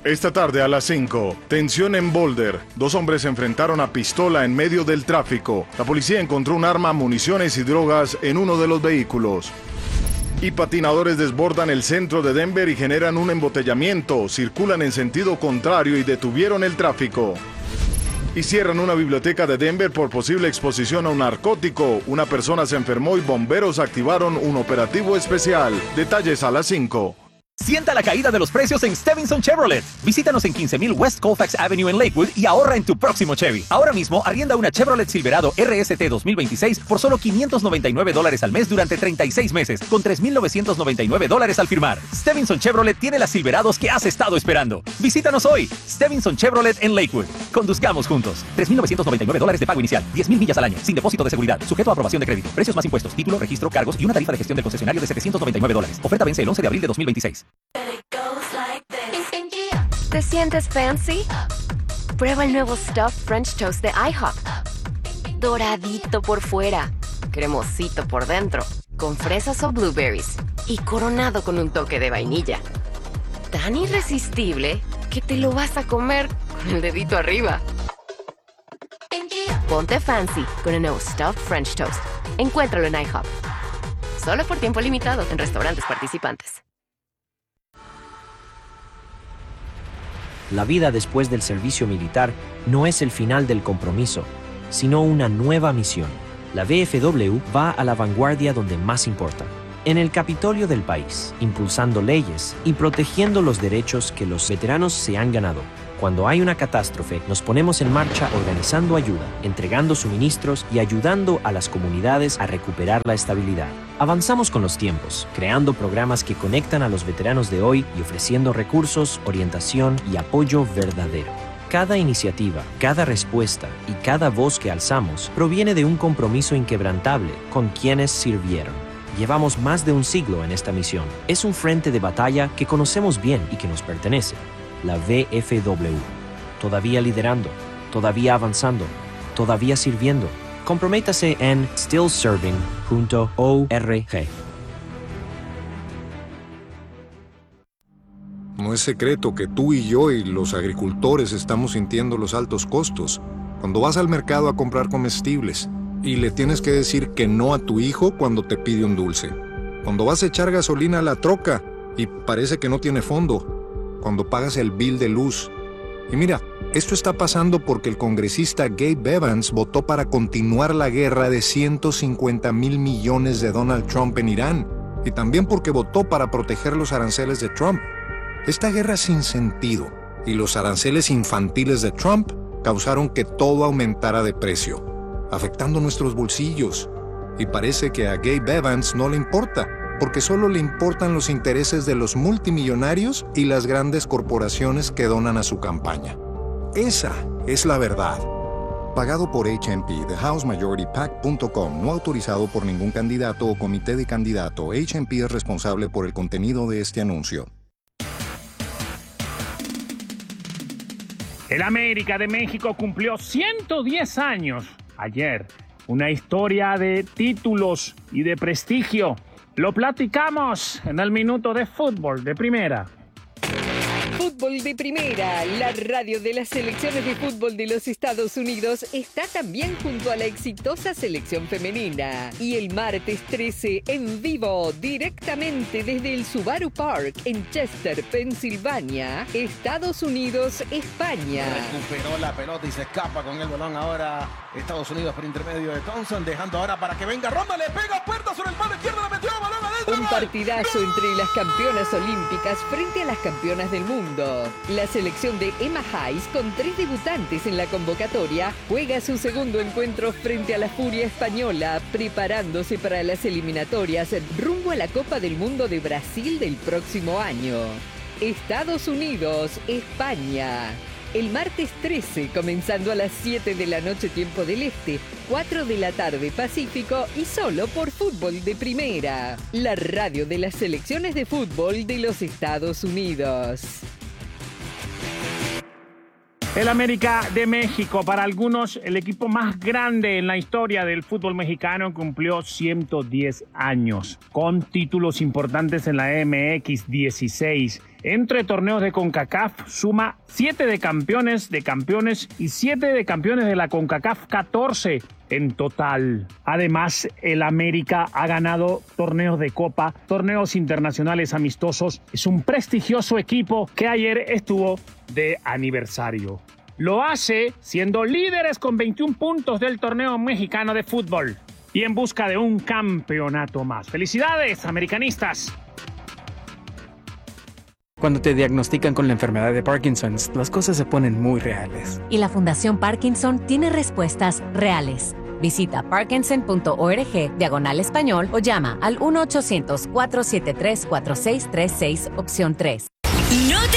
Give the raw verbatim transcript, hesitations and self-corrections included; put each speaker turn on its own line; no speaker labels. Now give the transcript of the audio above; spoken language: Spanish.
Esta tarde a las cinco, tensión en Boulder. Dos hombres se enfrentaron a pistola en medio del tráfico. La policía encontró un arma, municiones y drogas en uno de los vehículos. Y patinadores desbordan el centro de Denver y generan un embotellamiento. Circulan en sentido contrario y detuvieron el tráfico. Y cierran una biblioteca de Denver por posible exposición a un narcótico. Una persona se enfermó y bomberos activaron un operativo especial. Detalles a las cinco.
Sienta la caída de los precios en Stevinson Chevrolet. Visítanos en quince mil West Colfax Avenue en Lakewood y ahorra en tu próximo Chevy. Ahora mismo arrienda una Chevrolet Silverado R S T dos mil veintiséis por solo quinientos noventa y nueve dólares al mes durante treinta y seis meses, con tres mil novecientos noventa y nueve dólares al firmar. Stevinson Chevrolet tiene las Silverados que has estado esperando. Visítanos hoy. Stevinson Chevrolet en Lakewood. Conduzcamos juntos. tres mil novecientos noventa y nueve dólares de pago inicial. diez mil millas al año. Sin depósito de seguridad. Sujeto a aprobación de crédito. Precios más impuestos. Título, registro, cargos y una tarifa de gestión del concesionario de setecientos noventa y nueve dólares. Oferta vence el once de abril de dos mil veintiséis.
¿Te sientes fancy? Prueba el nuevo Stuffed French Toast de IHOP. Doradito por fuera, cremosito por dentro, con fresas o blueberries y coronado con un toque de vainilla. Tan irresistible que te lo vas a comer con el dedito arriba. Ponte fancy con el nuevo Stuffed French Toast. Encuéntralo en IHOP. Solo por tiempo limitado en restaurantes participantes.
La vida después del servicio militar no es el final del compromiso, sino una nueva misión. La V F W va a la vanguardia donde más importa, en el Capitolio del país, impulsando leyes y protegiendo los derechos que los veteranos se han ganado. Cuando hay una catástrofe, nos ponemos en marcha organizando ayuda, entregando suministros y ayudando a las comunidades a recuperar la estabilidad. Avanzamos con los tiempos, creando programas que conectan a los veteranos de hoy y ofreciendo recursos, orientación y apoyo verdadero. Cada iniciativa, cada respuesta y cada voz que alzamos proviene de un compromiso inquebrantable con quienes sirvieron. Llevamos más de un siglo en esta misión. Es un frente de batalla que conocemos bien y que nos pertenece. La V F W. Todavía liderando, todavía avanzando, todavía sirviendo. Comprométase en still serving punto org.
No es secreto que tú y yo y los agricultores estamos sintiendo los altos costos. Cuando vas al mercado a comprar comestibles y le tienes que decir que no a tu hijo cuando te pide un dulce. Cuando vas a echar gasolina a la troca y parece que no tiene fondo. Cuando pagas el bill de luz. Y mira, esto está pasando porque el congresista Gabe Evans votó para continuar la guerra de ciento cincuenta mil millones de Donald Trump en Irán. Y también porque votó para proteger los aranceles de Trump. Esta guerra sin sentido y los aranceles infantiles de Trump causaron que todo aumentara de precio, afectando nuestros bolsillos. Y parece que a Gabe Evans no le importa, porque solo le importan los intereses de los multimillonarios y las grandes corporaciones que donan a su campaña. Esa es la verdad. Pagado por H M P, The House Majority P A C punto com, no autorizado por ningún candidato o comité de candidato. H M P es responsable por el contenido de este anuncio.
El América de México cumplió ciento diez años ayer. Una historia de títulos y de prestigio. Lo platicamos en el Minuto de Fútbol de Primera.
Fútbol de Primera, la radio de las selecciones de fútbol de los Estados Unidos, está también junto a la exitosa selección femenina. Y el martes trece, en vivo, directamente desde el Subaru Park en Chester, Pensilvania, Estados Unidos, España.
Recuperó la pelota y se escapa con el balón ahora Estados Unidos por intermedio de Thompson, dejando ahora para que venga Ronda, le pega puerta sobre el palo izquierdo, la metió, balón adentro.
Un partidazo entre las campeonas olímpicas frente a las campeonas del mundo. La selección de Emma Hayes, con tres debutantes en la convocatoria, juega su segundo encuentro frente a la Furia Española, preparándose para las eliminatorias rumbo a la Copa del Mundo de Brasil del próximo año. Estados Unidos, España. El martes trece, comenzando a las siete de la noche tiempo del Este, cuatro de la tarde Pacífico y solo por Fútbol de Primera, la radio de las selecciones de fútbol de los Estados Unidos.
El América de México, para algunos el equipo más grande en la historia del fútbol mexicano, cumplió ciento diez años, con títulos importantes en la M X dieciséis, entre torneos de CONCACAF suma siete de campeones de campeones y siete de campeones de la CONCACAF, catorce en total. Además, el América ha ganado torneos de Copa, torneos internacionales amistosos. Es un prestigioso equipo que ayer estuvo de aniversario. Lo hace siendo líderes con veintiún puntos del torneo mexicano de fútbol y en busca de un campeonato más. ¡Felicidades, americanistas!
Cuando te diagnostican con la enfermedad de Parkinson, las cosas se ponen muy reales.
Y la Fundación Parkinson tiene respuestas reales. Visita parkinson.org diagonal español o llama al uno ochocientos, cuatrocientos setenta y tres, cuarenta y seis treinta y seis, opción tres.